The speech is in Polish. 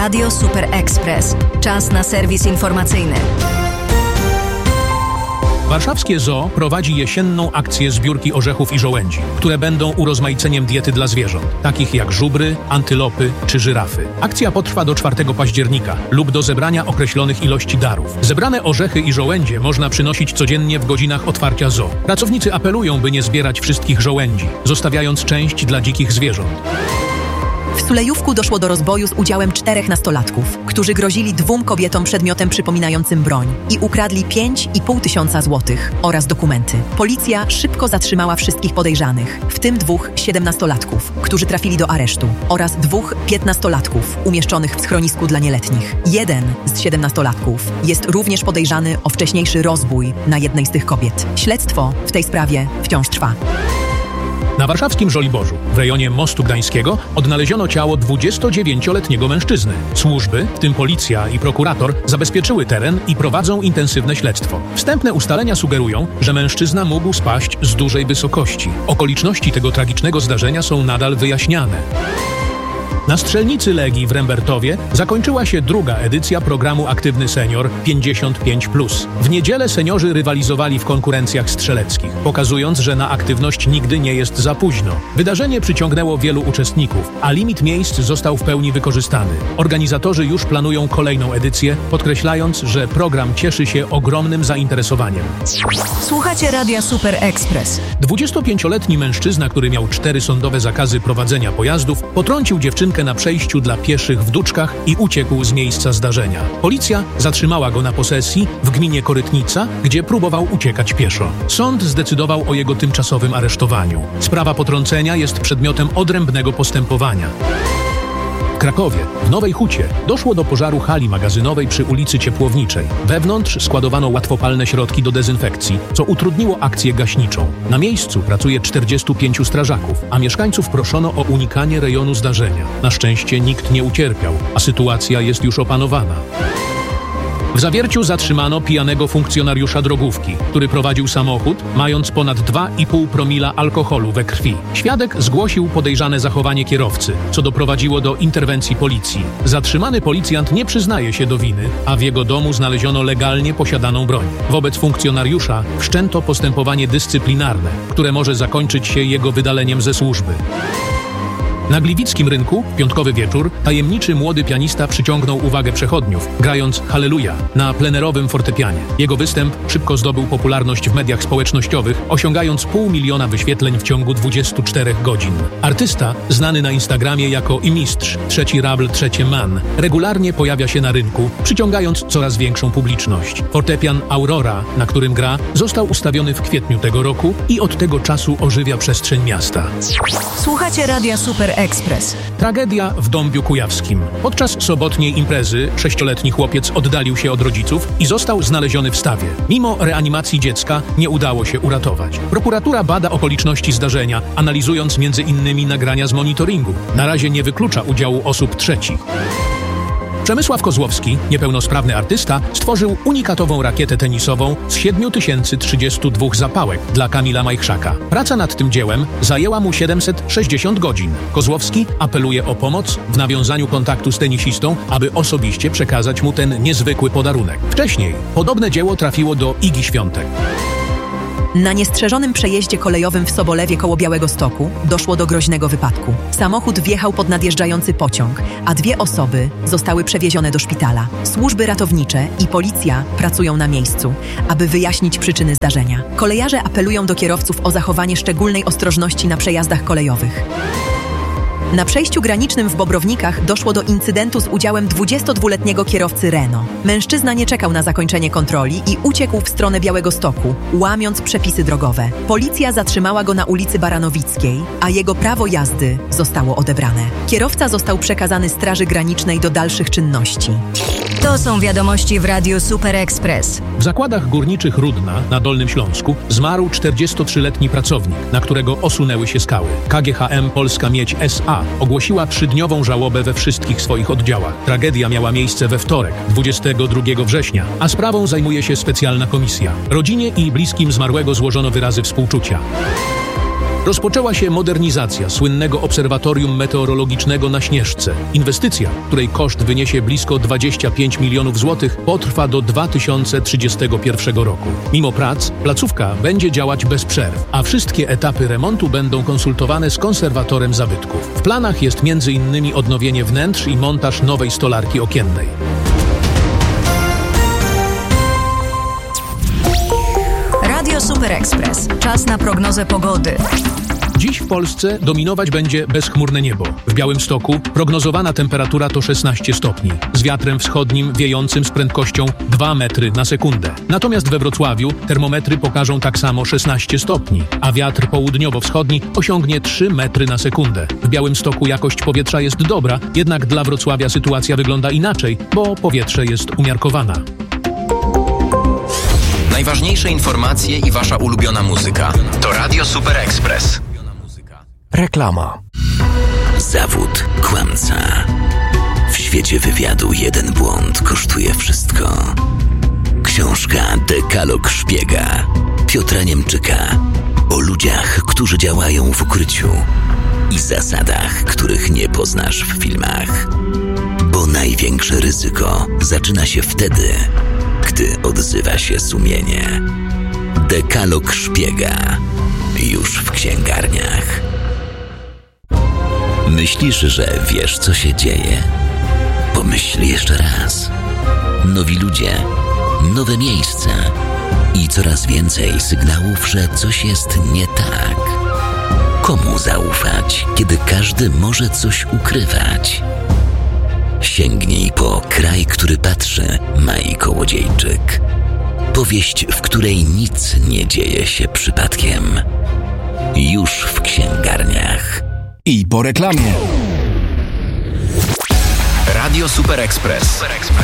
Radio Super Express. Czas na serwis informacyjny. Warszawskie Zoo prowadzi jesienną akcję zbiórki orzechów i żołędzi, które będą urozmaiceniem diety dla zwierząt, takich jak żubry, antylopy czy żyrafy. Akcja potrwa do 4 października lub do zebrania określonych ilości darów. Zebrane orzechy i żołędzie można przynosić codziennie w godzinach otwarcia zoo. Pracownicy apelują, by nie zbierać wszystkich żołędzi, zostawiając część dla dzikich zwierząt. W Sulejówku doszło do rozboju z udziałem 4 nastolatków, którzy grozili 2 kobietom przedmiotem przypominającym broń i ukradli 5,5 tysiąca złotych oraz dokumenty. Policja szybko zatrzymała wszystkich podejrzanych, w tym 2 17-latków, którzy trafili do aresztu, oraz 2 15-latków umieszczonych w schronisku dla nieletnich. Jeden z 17-latków jest również podejrzany o wcześniejszy rozbój na jednej z tych kobiet. Śledztwo w tej sprawie wciąż trwa. Na warszawskim Żoliborzu, w rejonie Mostu Gdańskiego, odnaleziono ciało 29-letniego mężczyzny. Służby, w tym policja i prokurator, zabezpieczyły teren i prowadzą intensywne śledztwo. Wstępne ustalenia sugerują, że mężczyzna mógł spaść z dużej wysokości. Okoliczności tego tragicznego zdarzenia są nadal wyjaśniane. Na strzelnicy Legii w Rembertowie zakończyła się druga edycja programu Aktywny Senior 55+. W niedzielę seniorzy rywalizowali w konkurencjach strzeleckich, pokazując, że na aktywność nigdy nie jest za późno. Wydarzenie przyciągnęło wielu uczestników, a limit miejsc został w pełni wykorzystany. Organizatorzy już planują kolejną edycję, podkreślając, że program cieszy się ogromnym zainteresowaniem. Słuchacie Radia Super Express. 25-letni mężczyzna, który miał 4 sądowe zakazy prowadzenia pojazdów, potrącił dziewczynkę na przejściu dla pieszych w Duczkach i uciekł z miejsca zdarzenia. Policja zatrzymała go na posesji w gminie Korytnica, gdzie próbował uciekać pieszo. Sąd zdecydował o jego tymczasowym aresztowaniu. Sprawa potrącenia jest przedmiotem odrębnego postępowania. W Krakowie, w Nowej Hucie, doszło do pożaru hali magazynowej przy ulicy Ciepłowniczej. Wewnątrz składowano łatwopalne środki do dezynfekcji, co utrudniło akcję gaśniczą. Na miejscu pracuje 45 strażaków, a mieszkańców proszono o unikanie rejonu zdarzenia. Na szczęście nikt nie ucierpiał, a sytuacja jest już opanowana. W Zawierciu zatrzymano pijanego funkcjonariusza drogówki, który prowadził samochód, mając ponad 2,5 promila alkoholu we krwi. Świadek zgłosił podejrzane zachowanie kierowcy, co doprowadziło do interwencji policji. Zatrzymany policjant nie przyznaje się do winy, a w jego domu znaleziono legalnie posiadaną broń. Wobec funkcjonariusza wszczęto postępowanie dyscyplinarne, które może zakończyć się jego wydaleniem ze służby. Na Gliwickim rynku, w piątkowy wieczór, tajemniczy młody pianista przyciągnął uwagę przechodniów, grając Halleluja na plenerowym fortepianie. Jego występ szybko zdobył popularność w mediach społecznościowych, osiągając 500 000 wyświetleń w ciągu 24 godzin. Artysta, znany na Instagramie jako i mistrz, trzeci rabl, trzecie man, regularnie pojawia się na rynku, przyciągając coraz większą publiczność. Fortepian Aurora, na którym gra, został ustawiony w kwietniu tego roku i od tego czasu ożywia przestrzeń miasta. Słuchacie Radia Super Express. Tragedia w Dąbiu Kujawskim. Podczas sobotniej imprezy 6-letni chłopiec oddalił się od rodziców i został znaleziony w stawie. Mimo reanimacji dziecka nie udało się uratować. Prokuratura bada okoliczności zdarzenia, analizując m.in. nagrania z monitoringu. Na razie nie wyklucza udziału osób trzecich. Przemysław Kozłowski, niepełnosprawny artysta, stworzył unikatową rakietę tenisową z 7032 zapałek dla Kamila Majchrzaka. Praca nad tym dziełem zajęła mu 760 godzin. Kozłowski apeluje o pomoc w nawiązaniu kontaktu z tenisistą, aby osobiście przekazać mu ten niezwykły podarunek. Wcześniej podobne dzieło trafiło do Igi Świątek. Na niestrzeżonym przejeździe kolejowym w Sobolewie koło Białegostoku doszło do groźnego wypadku. Samochód wjechał pod nadjeżdżający pociąg, a 2 osoby zostały przewiezione do szpitala. Służby ratownicze i policja pracują na miejscu, aby wyjaśnić przyczyny zdarzenia. Kolejarze apelują do kierowców o zachowanie szczególnej ostrożności na przejazdach kolejowych. Na przejściu granicznym w Bobrownikach doszło do incydentu z udziałem 22-letniego kierowcy Renault. Mężczyzna nie czekał na zakończenie kontroli i uciekł w stronę Białegostoku, łamiąc przepisy drogowe. Policja zatrzymała go na ulicy Baranowickiej, a jego prawo jazdy zostało odebrane. Kierowca został przekazany Straży Granicznej do dalszych czynności. To są wiadomości w Radiu Super Express. W zakładach górniczych Rudna na Dolnym Śląsku zmarł 43-letni pracownik, na którego osunęły się skały. KGHM Polska Miedź S.A. ogłosiła 3-dniową żałobę we wszystkich swoich oddziałach. Tragedia miała miejsce we wtorek, 22 września, a sprawą zajmuje się specjalna komisja. Rodzinie i bliskim zmarłego złożono wyrazy współczucia. Rozpoczęła się modernizacja słynnego obserwatorium meteorologicznego na Śnieżce. Inwestycja, której koszt wyniesie blisko 25 milionów złotych, potrwa do 2031 roku. Mimo prac, placówka będzie działać bez przerw, a wszystkie etapy remontu będą konsultowane z konserwatorem zabytków. W planach jest m.in. odnowienie wnętrz i montaż nowej stolarki okiennej. Radio Super Express. Czas na prognozę pogody. Dziś w Polsce dominować będzie bezchmurne niebo. W Białymstoku prognozowana temperatura to 16 stopni, z wiatrem wschodnim wiejącym z prędkością 2 metry na sekundę. Natomiast we Wrocławiu termometry pokażą tak samo 16 stopni, a wiatr południowo-wschodni osiągnie 3 metry na sekundę. W Białymstoku jakość powietrza jest dobra, jednak dla Wrocławia sytuacja wygląda inaczej, bo powietrze jest umiarkowana. Najważniejsze informacje i wasza ulubiona muzyka to Radio Super Express. Reklama. Zawód kłamca. W świecie wywiadu jeden błąd kosztuje wszystko. Książka Dekalog szpiega Piotra Niemczyka o ludziach, którzy działają w ukryciu i zasadach, których nie poznasz w filmach. Bo największe ryzyko zaczyna się wtedy, gdy odzywa się sumienie. Dekalog szpiega już w księgarniach. Myślisz, że wiesz, co się dzieje? Pomyśl jeszcze raz. Nowi ludzie, nowe miejsca i coraz więcej sygnałów, że coś jest nie tak. Komu zaufać, kiedy każdy może coś ukrywać? Sięgnij po Kraj, który patrzy, Mai Kołodziejczyk. Powieść, w której nic nie dzieje się przypadkiem. Już w księgarniach. I po reklamie. Radio Super Express.